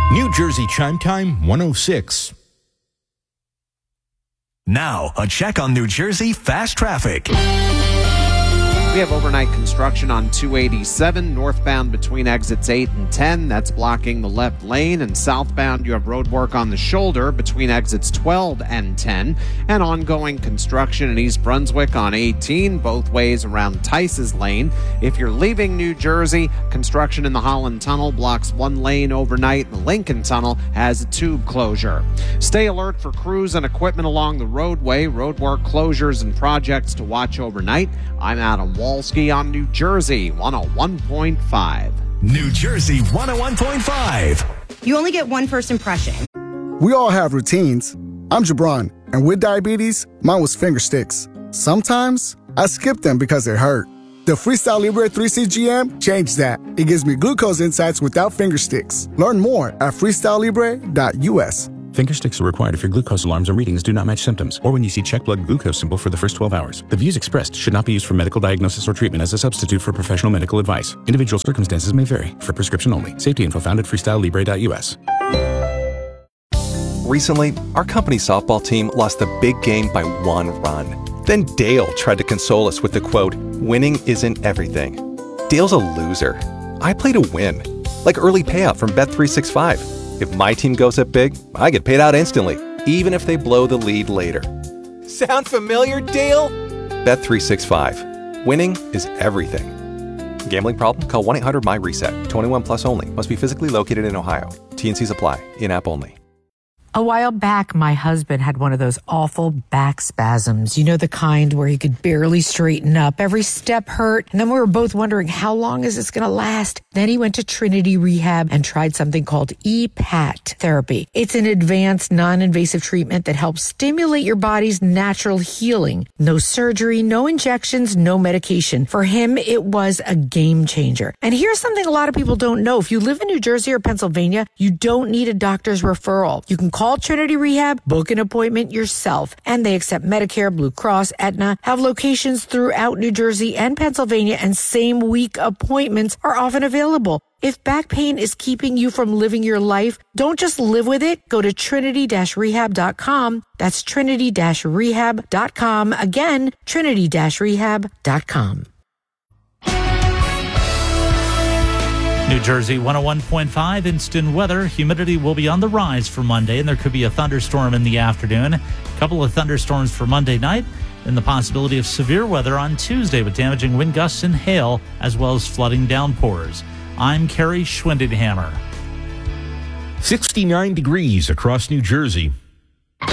New Jersey Chime Time 106. Now, a check on New Jersey fast traffic. We have overnight construction on 287 northbound between exits 8 and 10. That's blocking the left lane. And southbound, you have road work on the shoulder between exits 12 and 10. And ongoing construction in East Brunswick on 18, both ways around Tice's Lane. If you're leaving New Jersey, construction in the Holland Tunnel blocks one lane overnight. The Lincoln Tunnel has a tube closure. Stay alert for crews and equipment along the roadway. Roadwork closures and projects to watch overnight. I'm Adam Walski on New Jersey 101.5. New Jersey 101.5. You only get one first impression. We all have routines. I'm Jabron, and with diabetes, mine was finger sticks. Sometimes I skip them because they hurt. The Freestyle Libre 3CGM changed that. It gives me glucose insights without finger sticks. Learn more at freestylelibre.us. Finger sticks are required if your glucose alarms or readings do not match symptoms, or when you see check blood glucose symbol for the first 12 hours. The views expressed should not be used for medical diagnosis or treatment as a substitute for professional medical advice. Individual circumstances may vary. For prescription only. Safety info found at freestylelibre.us. Recently, our company softball team lost the big game by 1 run. Then Dale tried to console us with the quote, "Winning isn't everything." Dale's a loser. I play to win. Like early payout from Bet365. If my team goes up big, I get paid out instantly, even if they blow the lead later. Sound familiar, Dale? Bet365. Winning is everything. Gambling problem? Call 1-800-MY-RESET. 21 plus only. Must be physically located in Ohio. T&Cs apply. In-app only. A while back, my husband had one of those awful back spasms. You know, the kind where he could barely straighten up. Every step hurt. And then we were both wondering, how long is this going to last? Then he went to Trinity Rehab and tried something called EPAT therapy. It's an advanced, non-invasive treatment that helps stimulate your body's natural healing. No surgery, no injections, no medication. For him, it was a game changer. And here's something a lot of people don't know. If you live in New Jersey or Pennsylvania, you don't need a doctor's referral. You can call Trinity Rehab, book an appointment yourself, and they accept Medicare, Blue Cross, Aetna, have locations throughout New Jersey and Pennsylvania, and same-week appointments are often available. If back pain is keeping you from living your life, don't just live with it. Go to trinity-rehab.com. That's trinity-rehab.com. Again, trinity-rehab.com. New Jersey 101.5 instant weather. Humidity will be on the rise for Monday, and there could be a thunderstorm in the afternoon. A couple of thunderstorms for Monday night, and the possibility of severe weather on Tuesday with damaging wind gusts and hail, as well as flooding downpours. I'm Kerry Schwindenhammer. 69 degrees across New Jersey.